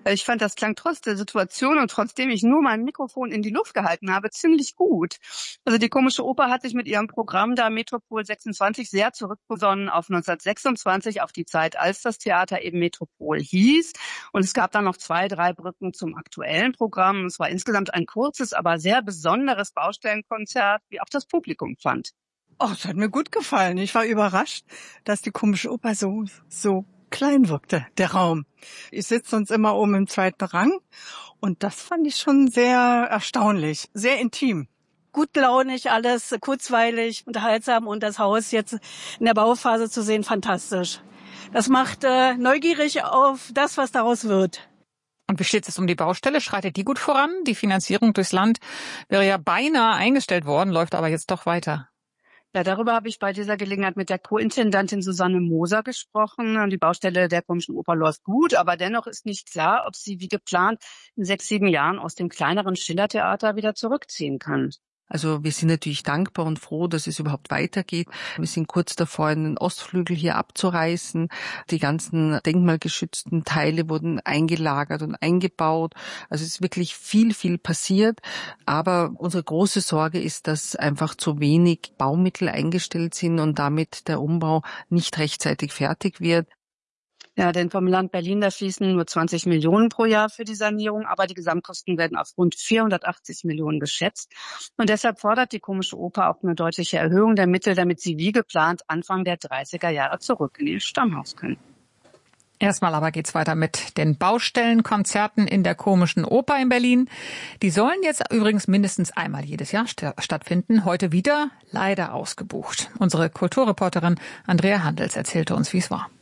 Ich fand, das klang trotz der Situation und trotzdem ich nur mein Mikrofon in die Luft gehalten habe, ziemlich gut. Also die Komische Oper hat sich mit ihrem Programm da Metropol 26 sehr zurückbesonnen auf 1926, auf die Zeit, als das Theater eben Metropol hieß. Und es gab dann noch 2, 3 Brücken zum aktuellen Programm. Es war insgesamt ein kurzes, aber sehr besonderes Baustellenkonzert, wie auch das Publikum fand. Oh, das hat mir gut gefallen. Ich war überrascht, dass die Komische Oper so klein wirkte, der Raum. Ich sitze sonst immer oben im 2. Rang und das fand ich schon sehr erstaunlich, sehr intim. Gutlaunig alles, kurzweilig, unterhaltsam und das Haus jetzt in der Bauphase zu sehen, fantastisch. Das macht neugierig auf das, was daraus wird. Und wie steht es um die Baustelle? Schreitet die gut voran? Die Finanzierung durchs Land wäre ja beinahe eingestellt worden, läuft aber jetzt doch weiter. Ja, darüber habe ich bei dieser Gelegenheit mit der Co-Intendantin Susanne Moser gesprochen. Die Baustelle der Komischen Oper läuft gut, aber dennoch ist nicht klar, ob sie wie geplant in 6, 7 Jahren aus dem kleineren Schillertheater wieder zurückziehen kann. Also wir sind natürlich dankbar und froh, dass es überhaupt weitergeht. Wir sind kurz davor, einen Ostflügel hier abzureißen. Die ganzen denkmalgeschützten Teile wurden eingelagert und eingebaut. Also es ist wirklich viel, viel passiert. Aber unsere große Sorge ist, dass einfach zu wenig Baumittel eingestellt sind und damit der Umbau nicht rechtzeitig fertig wird. Ja, denn vom Land Berlin, da fließen nur 20 Millionen pro Jahr für die Sanierung, aber die Gesamtkosten werden auf rund 480 Millionen geschätzt. Und deshalb fordert die Komische Oper auch eine deutliche Erhöhung der Mittel, damit sie wie geplant Anfang der 30er Jahre zurück in ihr Stammhaus können. Erstmal aber geht's weiter mit den Baustellenkonzerten in der Komischen Oper in Berlin. Die sollen jetzt übrigens mindestens einmal jedes Jahr stattfinden. Heute wieder leider ausgebucht. Unsere Kulturreporterin Andrea Handels erzählte uns, wie es war.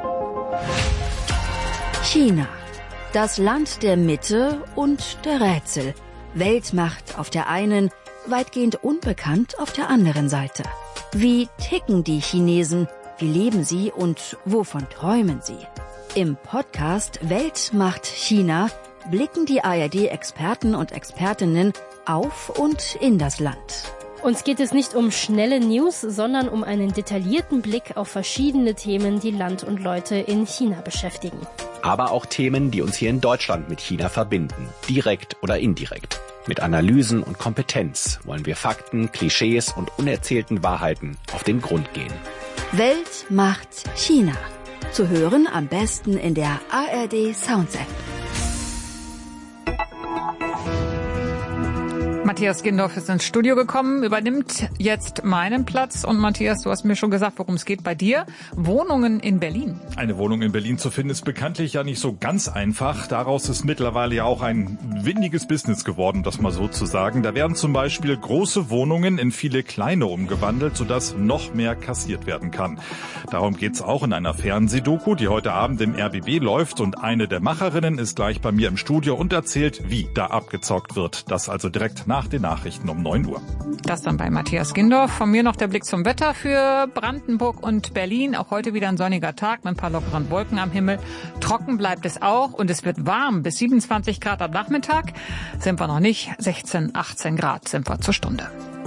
China, das Land der Mitte und der Rätsel. Weltmacht auf der einen, weitgehend unbekannt auf der anderen Seite. Wie ticken die Chinesen? Wie leben sie und wovon träumen sie? Im Podcast Weltmacht China blicken die ARD-Experten und Expertinnen auf und in das Land. Uns geht es nicht um schnelle News, sondern um einen detaillierten Blick auf verschiedene Themen, die Land und Leute in China beschäftigen. Aber auch Themen, die uns hier in Deutschland mit China verbinden, direkt oder indirekt. Mit Analysen und Kompetenz wollen wir Fakten, Klischees und unerzählten Wahrheiten auf den Grund gehen. Weltmacht China. Zu hören am besten in der ARD Sounds App. Matthias Gindorf ist ins Studio gekommen, übernimmt jetzt meinen Platz. Und Matthias, du hast mir schon gesagt, worum es geht bei dir. Wohnungen in Berlin. Eine Wohnung in Berlin zu finden, ist bekanntlich ja nicht so ganz einfach. Daraus ist mittlerweile ja auch ein windiges Business geworden, das mal so zu sagen. Da werden zum Beispiel große Wohnungen in viele kleine umgewandelt, sodass noch mehr kassiert werden kann. Darum geht's auch in einer Fernsehdoku, die heute Abend im RBB läuft. Und eine der Macherinnen ist gleich bei mir im Studio und erzählt, wie da abgezockt wird. Das also direkt nach den Nachrichten um 9 Uhr. Das dann bei Matthias Gindorf. Von mir noch der Blick zum Wetter für Brandenburg und Berlin. Auch heute wieder ein sonniger Tag mit ein paar lockeren Wolken am Himmel. Trocken bleibt es auch und es wird warm. Bis 27 Grad am Nachmittag sind wir noch nicht. 16, 18 Grad sind wir zur Stunde.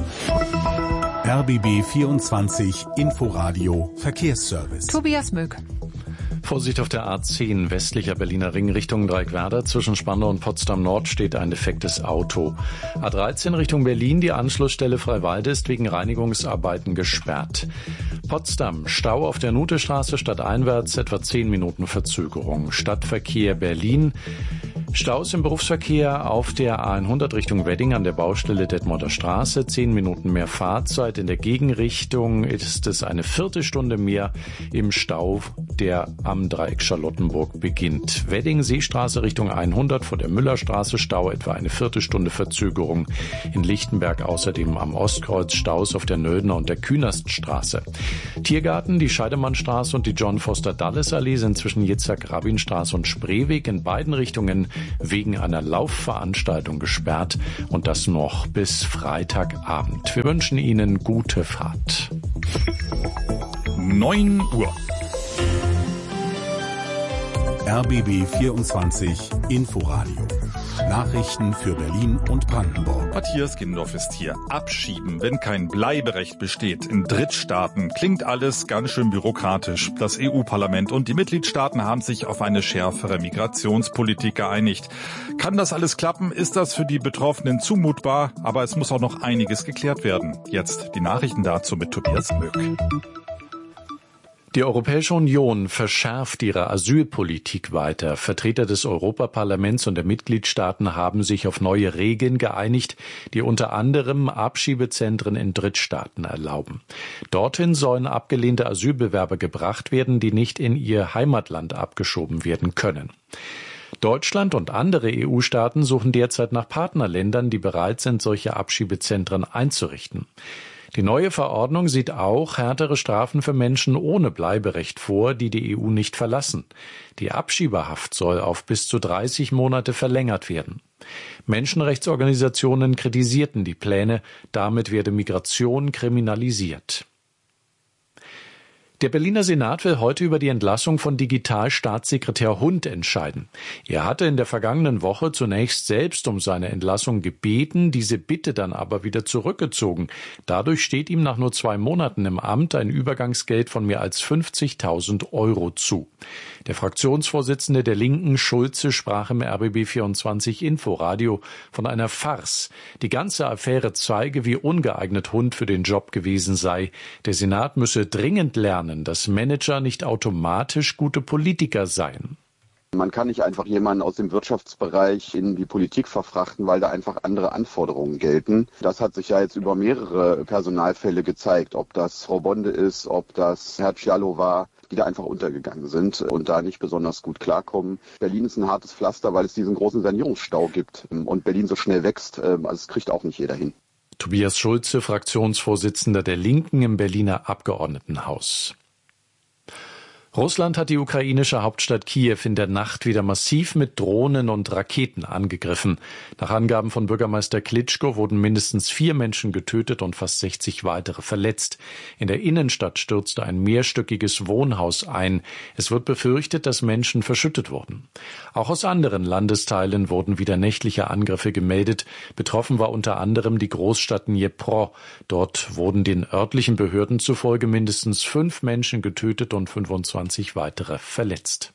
RBB 24 Inforadio Verkehrsservice. Tobias Möck. Vorsicht auf der A10 westlicher Berliner Ring Richtung Dreieckwerder. Zwischen Spandau und Potsdam Nord steht ein defektes Auto. A13 Richtung Berlin, die Anschlussstelle Freiwalde ist wegen Reinigungsarbeiten gesperrt. Potsdam, Stau auf der Nutestraße stadteinwärts, etwa 10 Minuten Verzögerung. Stadtverkehr Berlin. Staus im Berufsverkehr auf der A100 Richtung Wedding an der Baustelle Detmolder Straße. 10 Minuten mehr Fahrzeit. In der Gegenrichtung ist es eine Viertelstunde mehr im Stau, der am Dreieck Charlottenburg beginnt. Wedding Seestraße Richtung 100 vor der Müllerstraße Stau, etwa eine Viertelstunde Verzögerung. In Lichtenberg außerdem am Ostkreuz Staus auf der Nöldner und der Künaststraße. Tiergarten, die Scheidemannstraße und die John Foster Dulles Allee sind zwischen Jitzak-Rabin-Straße und Spreeweg in beiden Richtungen wegen einer Laufveranstaltung gesperrt und das noch bis Freitagabend. Wir wünschen Ihnen gute Fahrt. 9 Uhr. RBB 24 Inforadio. Nachrichten für Berlin und Brandenburg. Matthias Gindorf ist hier. Abschieben, wenn kein Bleiberecht besteht in Drittstaaten, klingt alles ganz schön bürokratisch. Das EU-Parlament und die Mitgliedstaaten haben sich auf eine schärfere Migrationspolitik geeinigt. Kann das alles klappen? Ist das für die Betroffenen zumutbar? Aber es muss auch noch einiges geklärt werden. Jetzt die Nachrichten dazu mit Tobias Möck. Die Europäische Union verschärft ihre Asylpolitik weiter. Vertreter des Europaparlaments und der Mitgliedstaaten haben sich auf neue Regeln geeinigt, die unter anderem Abschiebezentren in Drittstaaten erlauben. Dorthin sollen abgelehnte Asylbewerber gebracht werden, die nicht in ihr Heimatland abgeschoben werden können. Deutschland und andere EU-Staaten suchen derzeit nach Partnerländern, die bereit sind, solche Abschiebezentren einzurichten. Die neue Verordnung sieht auch härtere Strafen für Menschen ohne Bleiberecht vor, die die EU nicht verlassen. Die Abschiebehaft soll auf bis zu 30 Monate verlängert werden. Menschenrechtsorganisationen kritisierten die Pläne, damit werde Migration kriminalisiert. Der Berliner Senat will heute über die Entlassung von Digitalstaatssekretär Hund entscheiden. Er hatte in der vergangenen Woche zunächst selbst um seine Entlassung gebeten, diese Bitte dann aber wieder zurückgezogen. Dadurch steht ihm nach nur 2 Monaten im Amt ein Übergangsgeld von mehr als 50.000 € zu. Der Fraktionsvorsitzende der Linken, Schulze, sprach im RBB 24 Inforadio von einer Farce. Die ganze Affäre zeige, wie ungeeignet Hund für den Job gewesen sei. Der Senat müsse dringend lernen, dass Manager nicht automatisch gute Politiker seien. Man kann nicht einfach jemanden aus dem Wirtschaftsbereich in die Politik verfrachten, weil da einfach andere Anforderungen gelten. Das hat sich ja jetzt über mehrere Personalfälle gezeigt, ob das Frau Bonde ist, ob das Herr Cialo war, die da einfach untergegangen sind und da nicht besonders gut klarkommen. Berlin ist ein hartes Pflaster, weil es diesen großen Sanierungsstau gibt und Berlin so schnell wächst. Also es kriegt auch nicht jeder hin. Tobias Schulze, Fraktionsvorsitzender der Linken im Berliner Abgeordnetenhaus. Russland hat die ukrainische Hauptstadt Kiew in der Nacht wieder massiv mit Drohnen und Raketen angegriffen. Nach Angaben von Bürgermeister Klitschko wurden mindestens 4 Menschen getötet und fast 60 weitere verletzt. In der Innenstadt stürzte ein mehrstöckiges Wohnhaus ein. Es wird befürchtet, dass Menschen verschüttet wurden. Auch aus anderen Landesteilen wurden wieder nächtliche Angriffe gemeldet. Betroffen war unter anderem die Großstadt Dnipro. Dort wurden den örtlichen Behörden zufolge mindestens 5 Menschen getötet und 25 weitere verletzt.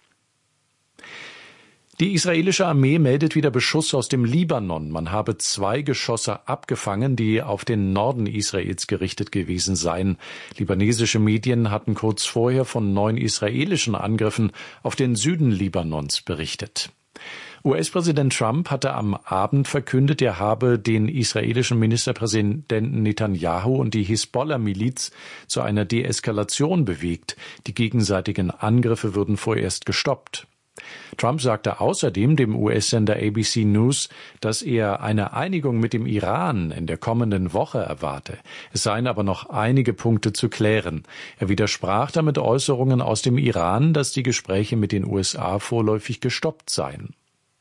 Die israelische Armee meldet wieder Beschuss aus dem Libanon. Man habe 2 Geschosse abgefangen, die auf den Norden Israels gerichtet gewesen seien. Libanesische Medien hatten kurz vorher von 9 israelischen Angriffen auf den Süden Libanons berichtet. US-Präsident Trump hatte am Abend verkündet, er habe den israelischen Ministerpräsidenten Netanyahu und die Hisbollah-Miliz zu einer Deeskalation bewegt. Die gegenseitigen Angriffe würden vorerst gestoppt. Trump sagte außerdem dem US-Sender ABC News, dass er eine Einigung mit dem Iran in der kommenden Woche erwarte. Es seien aber noch einige Punkte zu klären. Er widersprach damit Äußerungen aus dem Iran, dass die Gespräche mit den USA vorläufig gestoppt seien.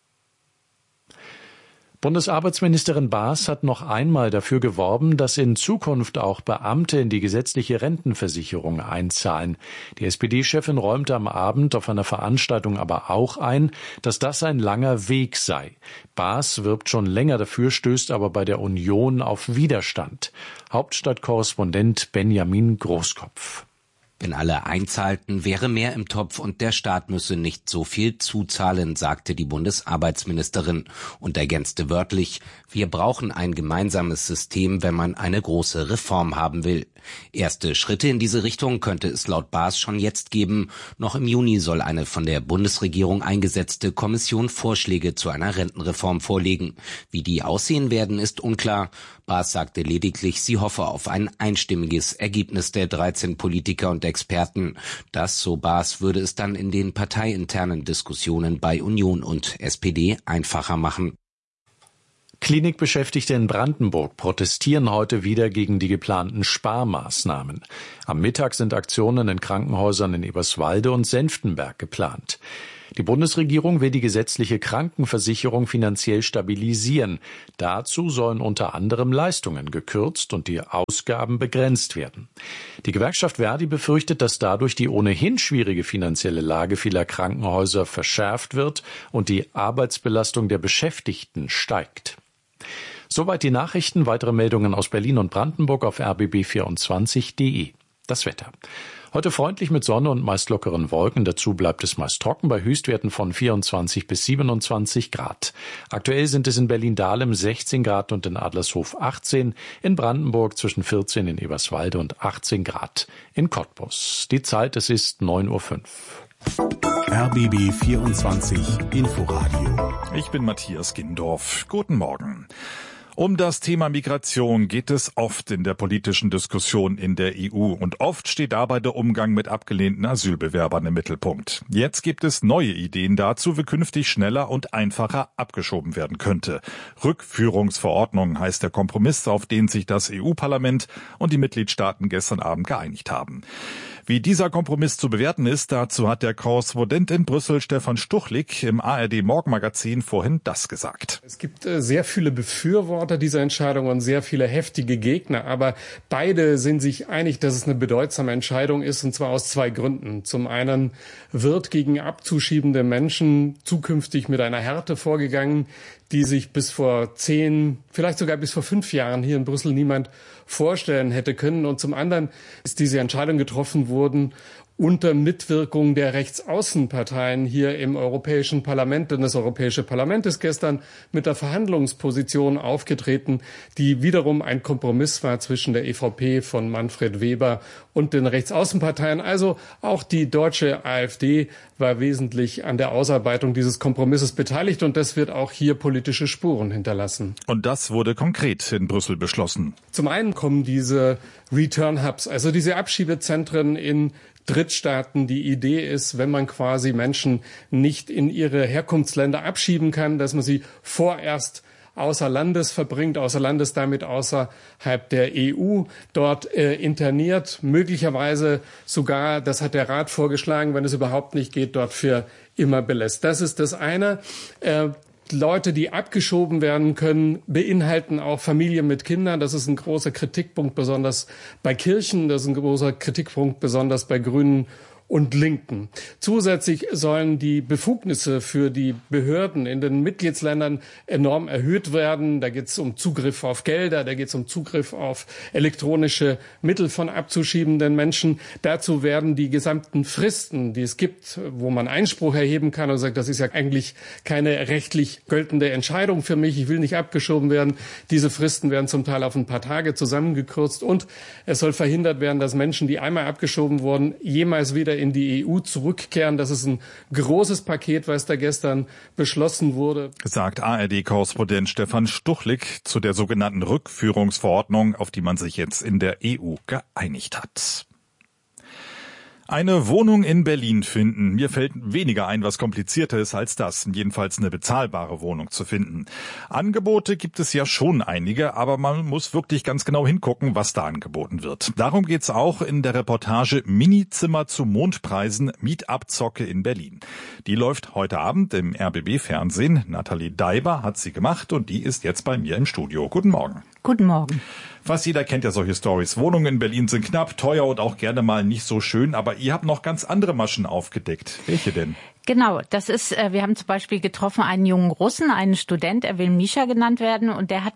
Bundesarbeitsministerin Baas hat noch einmal dafür geworben, dass in Zukunft auch Beamte in die gesetzliche Rentenversicherung einzahlen. Die SPD-Chefin räumte am Abend auf einer Veranstaltung aber auch ein, dass das ein langer Weg sei. Baas wirbt schon länger dafür, stößt aber bei der Union auf Widerstand. Hauptstadtkorrespondent Benjamin Großkopf. Wenn alle einzahlten, wäre mehr im Topf und der Staat müsse nicht so viel zuzahlen, sagte die Bundesarbeitsministerin und ergänzte wörtlich: Wir brauchen ein gemeinsames System, wenn man eine große Reform haben will. Erste Schritte in diese Richtung könnte es laut Baas schon jetzt geben. Noch im Juni soll eine von der Bundesregierung eingesetzte Kommission Vorschläge zu einer Rentenreform vorlegen. Wie die aussehen werden, ist unklar. Baas sagte lediglich, sie hoffe auf ein einstimmiges Ergebnis der 13 Politiker und Experten. Das, so Baas, würde es dann in den parteiinternen Diskussionen bei Union und SPD einfacher machen. Klinikbeschäftigte in Brandenburg protestieren heute wieder gegen die geplanten Sparmaßnahmen. Am Mittag sind Aktionen in Krankenhäusern in Eberswalde und Senftenberg geplant. Die Bundesregierung will die gesetzliche Krankenversicherung finanziell stabilisieren. Dazu sollen unter anderem Leistungen gekürzt und die Ausgaben begrenzt werden. Die Gewerkschaft Verdi befürchtet, dass dadurch die ohnehin schwierige finanzielle Lage vieler Krankenhäuser verschärft wird und die Arbeitsbelastung der Beschäftigten steigt. Soweit die Nachrichten. Weitere Meldungen aus Berlin und Brandenburg auf rbb24.de. Das Wetter. Heute freundlich mit Sonne und meist lockeren Wolken. Dazu bleibt es meist trocken bei Höchstwerten von 24 bis 27 Grad. Aktuell sind es in Berlin-Dahlem 16 Grad und in Adlershof 18, in Brandenburg zwischen 14 in Eberswalde und 18 Grad in Cottbus. Die Zeit, es ist 9:05 Uhr. RBB 24 Inforadio. Ich bin Matthias Gindorf. Guten Morgen. Um das Thema Migration geht es oft in der politischen Diskussion in der EU und oft steht dabei der Umgang mit abgelehnten Asylbewerbern im Mittelpunkt. Jetzt gibt es neue Ideen dazu, wie künftig schneller und einfacher abgeschoben werden könnte. Rückführungsverordnung heißt der Kompromiss, auf den sich das EU-Parlament und die Mitgliedstaaten gestern Abend geeinigt haben. Wie dieser Kompromiss zu bewerten ist, dazu hat der Korrespondent in Brüssel Stefan Stuchlik im ARD-Morgenmagazin vorhin das gesagt. Es gibt sehr viele Befürworter dieser Entscheidung und sehr viele heftige Gegner, aber beide sind sich einig, dass es eine bedeutsame Entscheidung ist, und zwar aus zwei Gründen. Zum einen wird gegen abzuschiebende Menschen zukünftig mit einer Härte vorgegangen, die sich bis vor 10, vielleicht sogar bis vor 5 Jahren hier in Brüssel niemand vorstellen hätte können. Und zum anderen ist diese Entscheidung getroffen worden unter Mitwirkung der Rechtsaußenparteien hier im Europäischen Parlament. Denn das Europäische Parlament ist gestern mit der Verhandlungsposition aufgetreten, die wiederum ein Kompromiss war zwischen der EVP von Manfred Weber und den Rechtsaußenparteien. Also auch die deutsche AfD war wesentlich an der Ausarbeitung dieses Kompromisses beteiligt, und das wird auch hier politische Spuren hinterlassen. Und das wurde konkret in Brüssel beschlossen. Zum einen kommen diese Return Hubs, also diese Abschiebezentren in Drittstaaten. Die Idee ist, wenn man quasi Menschen nicht in ihre Herkunftsländer abschieben kann, dass man sie vorerst außer Landes verbringt, außer Landes damit außerhalb der EU, dort interniert, möglicherweise sogar, das hat der Rat vorgeschlagen, wenn es überhaupt nicht geht, dort für immer belässt. Das ist das eine. Leute, die abgeschoben werden können, beinhalten auch Familien mit Kindern. Das ist ein großer Kritikpunkt, besonders bei Kirchen. Das ist ein großer Kritikpunkt, besonders bei Grünen und Linken. Zusätzlich sollen die Befugnisse für die Behörden in den Mitgliedsländern enorm erhöht werden. Da geht es um Zugriff auf Gelder, da geht es um Zugriff auf elektronische Mittel von abzuschiebenden Menschen. Dazu werden die gesamten Fristen, die es gibt, wo man Einspruch erheben kann und sagt, das ist ja eigentlich keine rechtlich geltende Entscheidung für mich, ich will nicht abgeschoben werden. Diese Fristen werden zum Teil auf ein paar Tage zusammengekürzt, und es soll verhindert werden, dass Menschen, die einmal abgeschoben wurden, jemals wieder in die EU zurückkehren. Das ist ein großes Paket, was da gestern beschlossen wurde. Sagt ARD-Korrespondent Stefan Stuchlik zu der sogenannten Rückführungsverordnung, auf die man sich jetzt in der EU geeinigt hat. Eine Wohnung in Berlin finden. Mir fällt weniger ein, was komplizierter ist als das, jedenfalls eine bezahlbare Wohnung zu finden. Angebote gibt es ja schon einige, aber man muss wirklich ganz genau hingucken, was da angeboten wird. Darum geht's auch in der Reportage Minizimmer zu Mondpreisen, Mietabzocke in Berlin. Die läuft heute Abend im RBB-Fernsehen. Nathalie Daiber hat sie gemacht und die ist jetzt bei mir im Studio. Guten Morgen. Guten Morgen. Fast jeder kennt ja solche Stories. Wohnungen in Berlin sind knapp, teuer und auch gerne mal nicht so schön. Aber ihr habt noch ganz andere Maschen aufgedeckt. Welche denn? Genau, das ist, wir haben zum Beispiel getroffen einen jungen Russen, einen Student, er will Misha genannt werden. Und der hat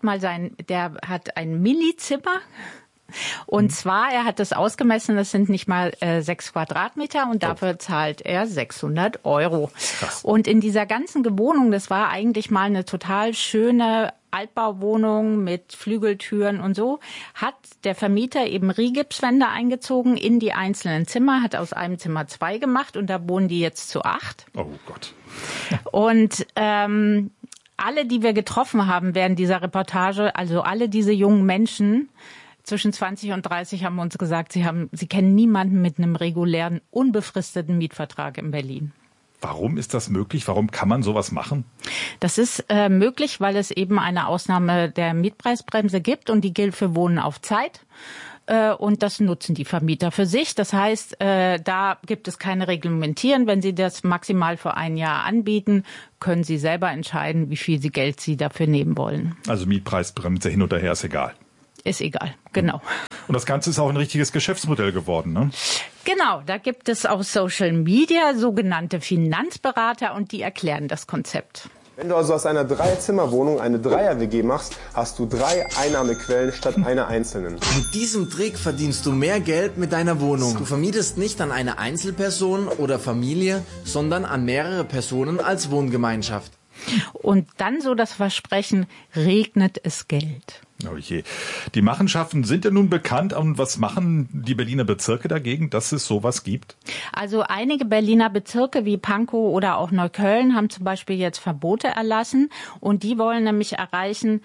ein Minizimmer. Und zwar, er hat das ausgemessen, das sind nicht mal 6 Quadratmeter und dafür zahlt er 600 €. Krass. Und in dieser ganzen Wohnung, das war eigentlich mal eine total schöne Altbauwohnung mit Flügeltüren und so, hat der Vermieter eben Rigipswände eingezogen in die einzelnen Zimmer, hat aus einem Zimmer 2 gemacht und da wohnen die jetzt zu 8. Oh Gott. Und alle, die wir getroffen haben während dieser Reportage, also alle diese jungen Menschen zwischen 20 und 30 haben uns gesagt, sie kennen niemanden mit einem regulären, unbefristeten Mietvertrag in Berlin. Warum ist das möglich? Warum kann man sowas machen? Das ist möglich, weil es eben eine Ausnahme der Mietpreisbremse gibt und die gilt für Wohnen auf Zeit. und das nutzen die Vermieter für sich. Das heißt, da gibt es keine Reglementieren. Wenn sie das maximal für ein Jahr anbieten, können sie selber entscheiden, wie viel Geld sie dafür nehmen wollen. Also Mietpreisbremse hin oder her ist egal. Ist egal, genau. Und das Ganze ist auch ein richtiges Geschäftsmodell geworden, ne? Genau, da gibt es auf Social Media sogenannte Finanzberater und die erklären das Konzept. Wenn du also aus einer Dreizimmerwohnung eine Dreier-WG machst, hast du 3 Einnahmequellen statt einer einzelnen. Mit diesem Trick verdienst du mehr Geld mit deiner Wohnung. Du vermietest nicht an eine Einzelperson oder Familie, sondern an mehrere Personen als Wohngemeinschaft. Und dann so das Versprechen, regnet es Geld. Oh je. Die Machenschaften sind ja nun bekannt. Und was machen die Berliner Bezirke dagegen, dass es sowas gibt? Also einige Berliner Bezirke wie Pankow oder auch Neukölln haben zum Beispiel jetzt Verbote erlassen. Und die wollen nämlich erreichen,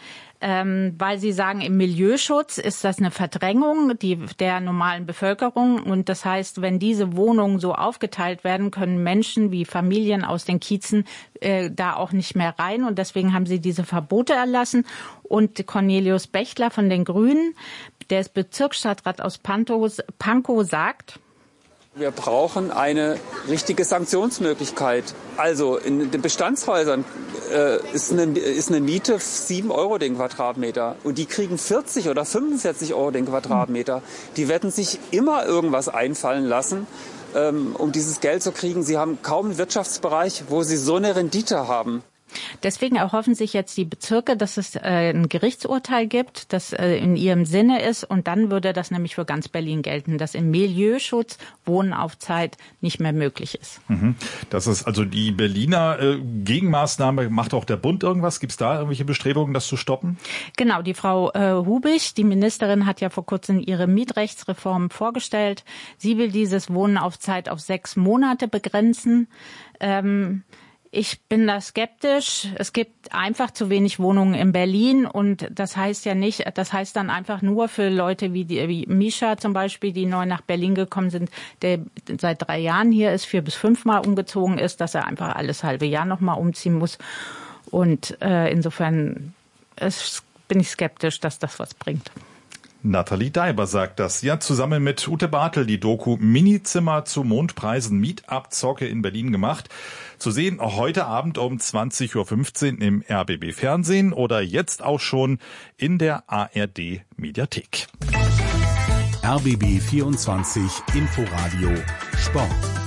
weil sie sagen, im Milieuschutz ist das eine Verdrängung der normalen Bevölkerung. Und das heißt, wenn diese Wohnungen so aufgeteilt werden, können Menschen wie Familien aus den Kiezen da auch nicht mehr rein. Und deswegen haben sie diese Verbote erlassen. Und Cornelius Bächler von den Grünen, der ist Bezirksstadtrat aus Pankow, sagt: Wir brauchen eine richtige Sanktionsmöglichkeit. Also in den Bestandshäusern ist eine Miete 7 Euro den Quadratmeter und die kriegen 40 oder 45 Euro den Quadratmeter. Die werden sich immer irgendwas einfallen lassen, um dieses Geld zu kriegen. Sie haben kaum einen Wirtschaftsbereich, wo sie so eine Rendite haben. Deswegen erhoffen sich jetzt die Bezirke, dass es ein Gerichtsurteil gibt, das in ihrem Sinne ist. Und dann würde das nämlich für ganz Berlin gelten, dass im Milieuschutz Wohnen auf Zeit nicht mehr möglich ist. Das ist also die Berliner Gegenmaßnahme. Macht auch der Bund irgendwas? Gibt es da irgendwelche Bestrebungen, das zu stoppen? Genau, die Frau Hubig, die Ministerin, hat ja vor kurzem ihre Mietrechtsreform vorgestellt. Sie will dieses Wohnen auf Zeit auf 6 Monate begrenzen. Ich bin da skeptisch. Es gibt einfach zu wenig Wohnungen in Berlin und das heißt dann einfach nur für Leute wie Misha zum Beispiel, die neu nach Berlin gekommen sind, der seit 3 Jahren hier ist, 4 bis 5 Mal umgezogen ist, dass er einfach alles halbe Jahr nochmal umziehen muss. Und insofern bin ich skeptisch, dass das was bringt. Nathalie Daiber sagt das. Sie hat zusammen mit Ute Bartel die Doku Minizimmer zu Mondpreisen Mietabzocke in Berlin gemacht. Zu sehen heute Abend um 20.15 Uhr im RBB Fernsehen oder jetzt auch schon in der ARD Mediathek. RBB 24 Inforadio Sport.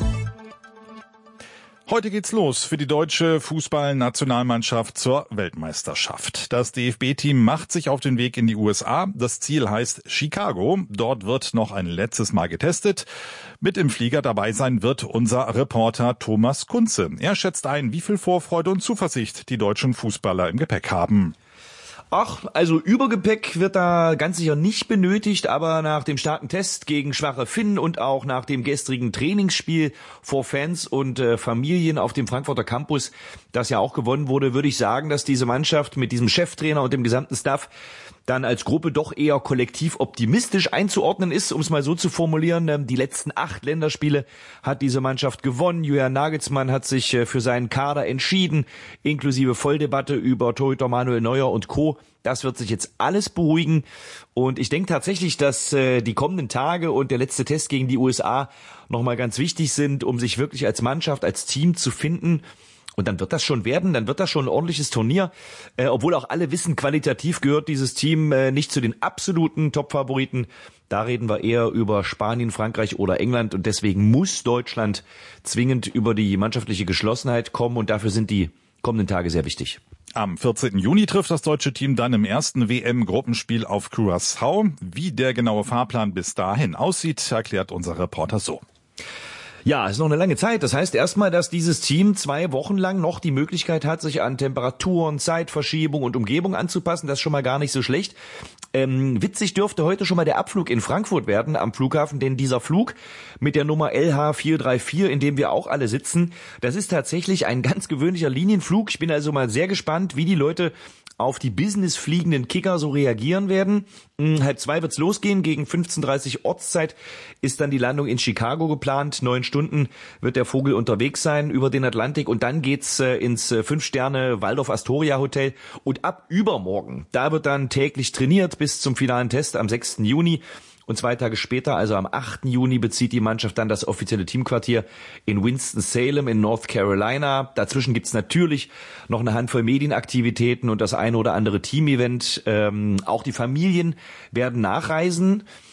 Heute geht's los für die deutsche Fußballnationalmannschaft zur Weltmeisterschaft. Das DFB-Team macht sich auf den Weg in die USA. Das Ziel heißt Chicago. Dort wird noch ein letztes Mal getestet. Mit im Flieger dabei sein wird unser Reporter Thomas Kunze. Er schätzt ein, wie viel Vorfreude und Zuversicht die deutschen Fußballer im Gepäck haben. Ach, also Übergepäck wird da ganz sicher nicht benötigt, aber nach dem starken Test gegen schwache Finnen und auch nach dem gestrigen Trainingsspiel vor Fans und Familien auf dem Frankfurter Campus, das ja auch gewonnen wurde, würde ich sagen, dass diese Mannschaft mit diesem Cheftrainer und dem gesamten Staff dann als Gruppe doch eher kollektiv optimistisch einzuordnen ist, um es mal so zu formulieren. Die letzten 8 Länderspiele hat diese Mannschaft gewonnen. Julian Nagelsmann hat sich für seinen Kader entschieden, inklusive Volldebatte über Torhüter Manuel Neuer und Co. Das wird sich jetzt alles beruhigen. Und ich denke tatsächlich, dass die kommenden Tage und der letzte Test gegen die USA nochmal ganz wichtig sind, um sich wirklich als Mannschaft, als Team zu finden. Und dann wird das schon werden, dann wird das schon ein ordentliches Turnier. Obwohl auch alle wissen, qualitativ gehört dieses Team nicht zu den absoluten Top-Favoriten. Da reden wir eher über Spanien, Frankreich oder England. Und deswegen muss Deutschland zwingend über die mannschaftliche Geschlossenheit kommen. Und dafür sind die kommenden Tage sehr wichtig. Am 14. Juni trifft das deutsche Team dann im ersten WM-Gruppenspiel auf Curaçao. Wie der genaue Fahrplan bis dahin aussieht, erklärt unser Reporter so. Ja, es ist noch eine lange Zeit. Das heißt erstmal, dass dieses Team 2 Wochen lang noch die Möglichkeit hat, sich an Temperaturen, Zeitverschiebung und Umgebung anzupassen. Das ist schon mal gar nicht so schlecht. Witzig dürfte heute schon mal der Abflug in Frankfurt werden am Flughafen, denn dieser Flug mit der Nummer LH434, in dem wir auch alle sitzen, das ist tatsächlich ein ganz gewöhnlicher Linienflug. Ich bin also mal sehr gespannt, wie die Leute auf die businessfliegenden Kicker so reagieren werden. 1:30 wird's losgehen, gegen 15:30 Ortszeit ist dann die Landung in Chicago geplant. 9 Stunden wird der Vogel unterwegs sein über den Atlantik und dann geht's ins 5-Sterne Waldorf Astoria Hotel und ab übermorgen, da wird dann täglich trainiert bis zum finalen Test am 6. Juni. Und 2 Tage später, also am 8. Juni, bezieht die Mannschaft dann das offizielle Teamquartier in Winston-Salem in North Carolina. Dazwischen gibt's natürlich noch eine Handvoll Medienaktivitäten und das eine oder andere Teamevent. Auch die Familien werden nachreisen.